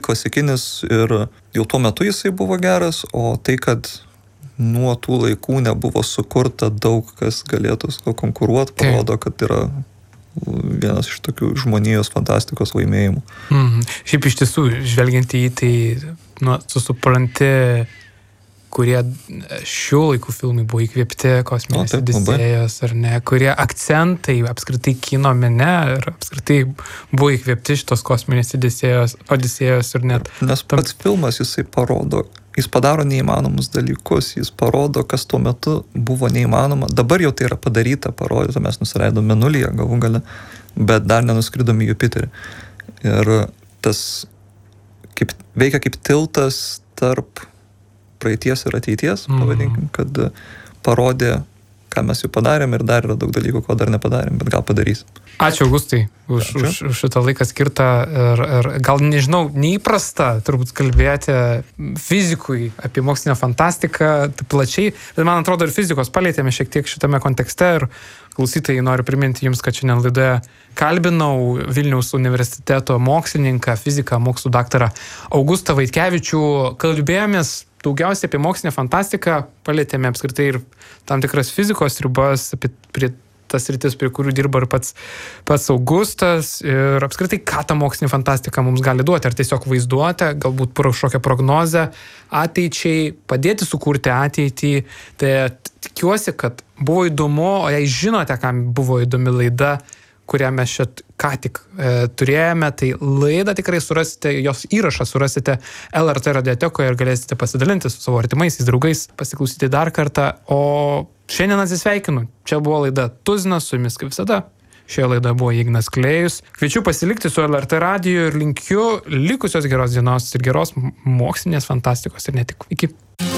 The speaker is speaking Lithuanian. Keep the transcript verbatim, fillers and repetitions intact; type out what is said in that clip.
klasikinis ir jau tuo metu jisai buvo geras, o tai, kad nuo tų laikų nebuvo sukurta daug, kas galėtų su konkuruoti, parodo, kad yra vienas iš tokių žmonijos fantastikos laimėjimų. Mhm. Šiaip iš tiesų, žvelgiant į jį, tai nu, tu supranti, kurie šių laikų filmai buvo įkvėpti Kosminės Odisėjos, ar ne, kurie akcentai apskritai kino mene ir apskritai buvo įkvėpti šitos Kosminės Odisėjos, Odisėjos ir net... Nes pats tam... filmas jisai parodo, jis padaro neįmanomus dalykus, jis parodo, kas tuo metu buvo neįmanoma. Dabar jau tai yra padaryta, parodyta, mes nusileidom Mėnulyje galų gale, bet dar nenuskridom į Jupiterį. Ir tas kaip, veikia kaip tiltas tarp praeities ir ateities, mm. pavadinkim, kad parodė, ką mes jau padarėm ir dar yra daug dalykų, ko dar nepadarėm, bet gal padarysim. Ačiū, Augustai, už, už, už šitą laiką skirtą ir, ir gal, nežinau, neįprasta turbūt kalbėti fizikui apie mokslinę fantastiką plačiai, bet man atrodo ir fizikos palėtėme šiek tiek šitame kontekste ir klausytojai noriu priminti jums, kad šiandien laidoje kalbinau Vilniaus universiteto mokslininką, fiziką, mokslų daktarą Augustą Vaitkevičių, kalbėjomės daugiausiai apie mokslinę fantastiką, palėtėme apskritai ir tam tikras fizikos ribas, apie prie tas rytis, prie kurių dirba ir pats, pats Augustas ir apskritai, ką ta mokslinė fantastika mums gali duoti, ar tiesiog vaizduoti, galbūt kažkokią prognozę ateičiai, padėti sukurti ateitį. Tai tikiuosi, kad buvo įdomu, o jei žinote, kam buvo įdomi laida, kurią mes čia ką tik e, turėjome, tai laidą tikrai surasite, jos įrašą surasite L R T radiotekoje ir galėsite pasidalinti su savo artimaisiais draugais, pasiklausyti dar kartą. O šiandien atsisveikinu. Čia buvo laida Tuzinas, su jumis kaip visada. Šioje laidoje buvo Ignas Klėjus. Kviečiu pasilikti su L R T radiju ir linkiu likusios geros dienos ir geros mokslinės fantastikos ir ne tik. Iki.